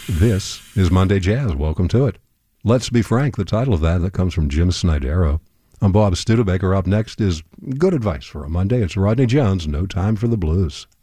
This is Monday Jazz. Welcome to it. Let's Be Frank, the title of that comes from Jim Snydero. I'm Bob Studebaker. Up next is good advice for a Monday. It's Rodney Jones, No Time for the Blues.